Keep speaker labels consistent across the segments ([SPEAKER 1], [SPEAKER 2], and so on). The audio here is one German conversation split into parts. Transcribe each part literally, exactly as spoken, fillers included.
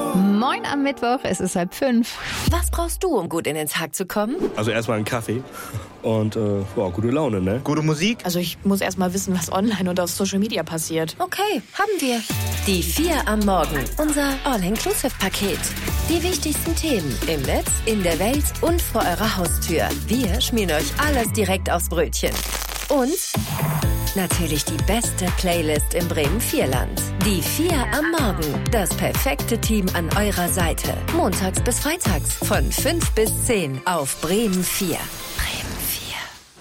[SPEAKER 1] Moin am Mittwoch, es ist halb fünf.
[SPEAKER 2] Was brauchst du, um gut in den Tag zu kommen?
[SPEAKER 3] Also erstmal einen Kaffee und äh, boah, gute Laune, ne?
[SPEAKER 4] Gute Musik?
[SPEAKER 5] Also ich muss erst mal wissen, was online und auf Social Media passiert.
[SPEAKER 2] Okay, haben wir. Die vier am Morgen, unser All-Inclusive-Paket. Die wichtigsten Themen im Netz, in der Welt und vor eurer Haustür. Wir schmieren euch alles direkt aufs Brötchen. Und natürlich die beste Playlist im Bremen-Vierland. Die vier am Morgen. Das perfekte Team an eurer Seite. Montags bis freitags von fünf bis zehn auf Bremen vier. Bremen vier.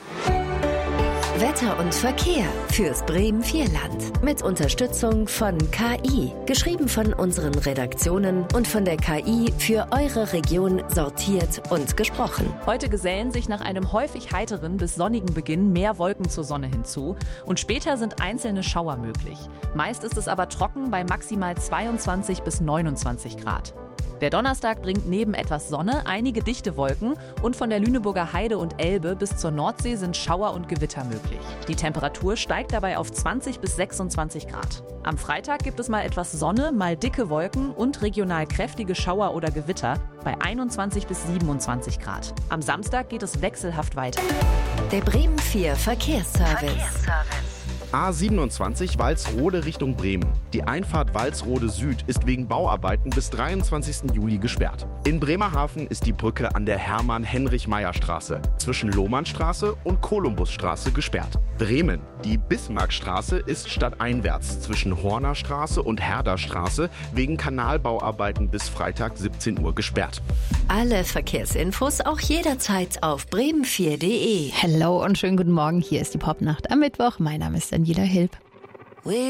[SPEAKER 2] Wetter und Verkehr fürs Bremen-Vierland. Mit Unterstützung von K I. Geschrieben von unseren Redaktionen und von der K I für eure Region sortiert und gesprochen.
[SPEAKER 6] Heute gesellen sich nach einem häufig heiteren bis sonnigen Beginn mehr Wolken zur Sonne hinzu und später sind einzelne Schauer möglich. Meist ist es aber trocken bei maximal zweiundzwanzig bis neunundzwanzig Grad. Der Donnerstag bringt neben etwas Sonne einige dichte Wolken und von der Lüneburger Heide und Elbe bis zur Nordsee sind Schauer und Gewitter möglich. Die Temperatur steigt dabei auf zwanzig bis sechsundzwanzig Grad. Am Freitag gibt es mal etwas Sonne, mal dicke Wolken und regional kräftige Schauer oder Gewitter bei einundzwanzig bis siebenundzwanzig Grad. Am Samstag geht es wechselhaft weiter.
[SPEAKER 2] Der Bremen vier Verkehrsservice. Verkehrsservice.
[SPEAKER 7] A siebenundzwanzig Walsrode Richtung Bremen. Die Einfahrt Walsrode Süd ist wegen Bauarbeiten bis dreiundzwanzigsten Juli gesperrt. In Bremerhaven ist die Brücke an der Hermann-Heinrich-Meyer-Straße zwischen Lohmannstraße und Kolumbusstraße gesperrt. Bremen. Die Bismarckstraße ist stadteinwärts zwischen Horner Straße und Herderstraße wegen Kanalbauarbeiten bis Freitag siebzehn Uhr gesperrt.
[SPEAKER 2] Alle Verkehrsinfos auch jederzeit auf bremen vier punkt de.
[SPEAKER 1] Hello und schönen guten Morgen, hier ist die Popnacht am Mittwoch. Mein Name ist Daniela Hilb.